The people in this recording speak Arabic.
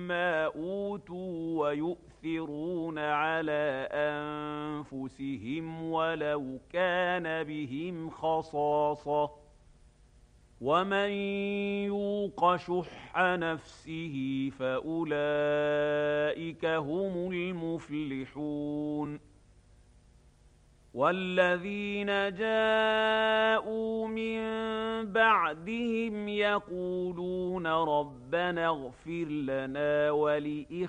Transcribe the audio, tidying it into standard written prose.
بما أوتوا ويؤثرون على أنفسهم ولو كان بهم خصاصة ومن يوق شح نفسه فأولئك هم المفلحون والذين جاءوا من بعدهم يقولون ربنا اغفر لنا ولإخواننا